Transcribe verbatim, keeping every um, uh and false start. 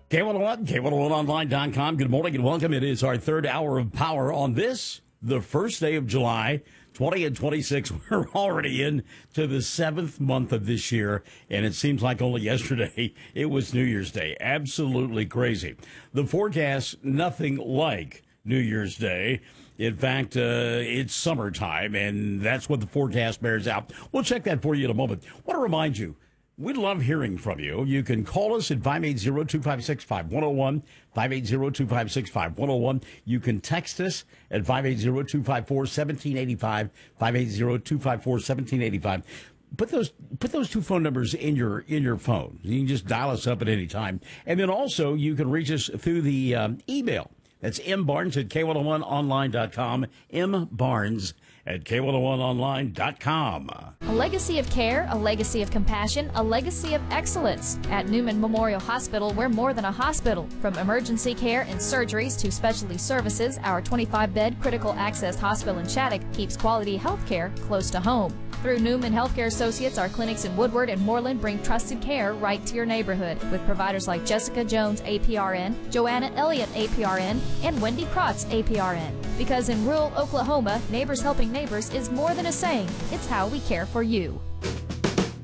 K one oh one, K one oh one online dot com. Good morning and welcome. It is our third hour of power on this, the first day of July, twenty and twenty-six. We're already into the seventh month of this year, and it seems like only yesterday it was New Year's Day. Absolutely crazy. The forecast, nothing like New Year's Day. In fact, uh, it's summertime, and that's what the forecast bears out. We'll check that for you in a moment. I want to remind you, we love hearing from you. You can call us at five eight zero, two five six, five one zero one, five eight zero, two five six, five one zero one. You can text us at five eight zero, two five four, one seven eight five, five eight zero, two five four, one seven eight five. Put those put those two phone numbers in your in your phone. You can just dial us up at any time. And then also you can reach us through the um, email. That's mbarnes at K one oh one online dot com, mbarnes at K one oh one online dot com. A legacy of care, a legacy of compassion, a legacy of excellence. At Newman Memorial Hospital, we're more than a hospital. From emergency care and surgeries to specialty services, our twenty-five bed critical access hospital in Shattuck keeps quality health care close to home. Through Newman Healthcare Associates, our clinics in Woodward and Moreland bring trusted care right to your neighborhood with providers like Jessica Jones, A P R N, Joanna Elliott, A P R N, and Wendy Krotz, A P R N. Because in rural Oklahoma, Neighbors Helping Neighbors is more than a saying, it's how we care for you.